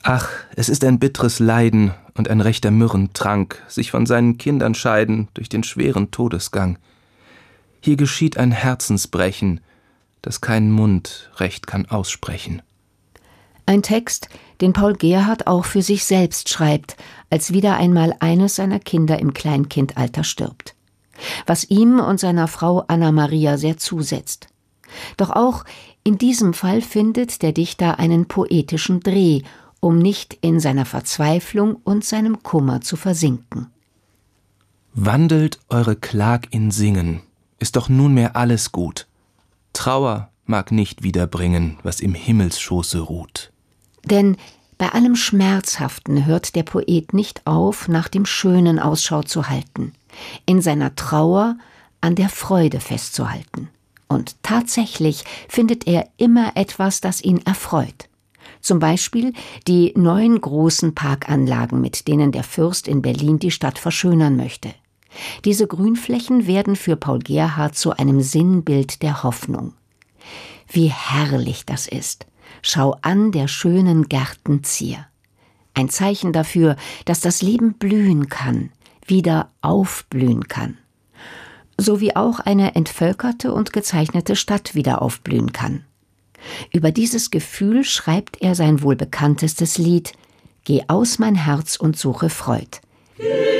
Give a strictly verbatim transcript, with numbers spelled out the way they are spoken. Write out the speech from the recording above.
Ach, es ist ein bitteres Leiden und ein rechter Myrrhentrank, sich von seinen Kindern scheiden durch den schweren Todesgang. Hier geschieht ein Herzensbrechen, das kein Mund recht kann aussprechen. Ein Text, den Paul Gerhardt auch für sich selbst schreibt, als wieder einmal eines seiner Kinder im Kleinkindalter stirbt. Was ihm und seiner Frau Anna-Maria sehr zusetzt. Doch auch in diesem Fall findet der Dichter einen poetischen Dreh, um nicht in seiner Verzweiflung und seinem Kummer zu versinken. Wandelt eure Klag in Singen, ist doch nunmehr alles gut. Trauer mag nicht wiederbringen, was im Himmelsschoße ruht. Denn bei allem Schmerzhaften hört der Poet nicht auf, nach dem Schönen Ausschau zu halten, in seiner Trauer an der Freude festzuhalten. Und tatsächlich findet er immer etwas, das ihn erfreut. Zum Beispiel die neuen großen Parkanlagen, mit denen der Fürst in Berlin die Stadt verschönern möchte. Diese Grünflächen werden für Paul Gerhardt zu einem Sinnbild der Hoffnung. Wie herrlich das ist! Schau an der schönen Gärten Zier. Ein Zeichen dafür, dass das Leben blühen kann, wieder aufblühen kann. So wie auch eine entvölkerte und gezeichnete Stadt wieder aufblühen kann. Über dieses Gefühl schreibt er sein wohl bekanntestes Lied »Geh aus mein Herz und suche Freud«.